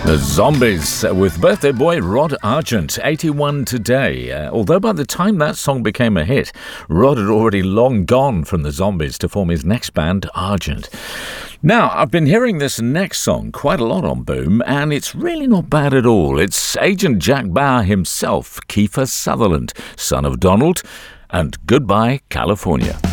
The Zombies with birthday boy Rod Argent, 81 today. Although by the time that song became a hit, Rod had already long gone from the Zombies to form his next band, Argent. Now, I've been hearing this next song quite a lot on Boom, and it's really not bad at all. It's Agent Jack Bauer himself, Kiefer Sutherland, son of Donald, and Goodbye, California.